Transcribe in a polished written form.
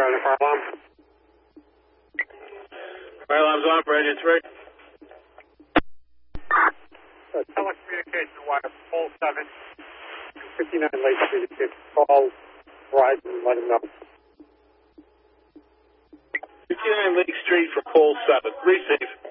Charlie, fire alarm. Fire alarm's on for engine 3. Telecommunication wire, pole 7, 59 Lake Street. If you call Verizon and let them know. 59 Lake Street for pole 7. Receive.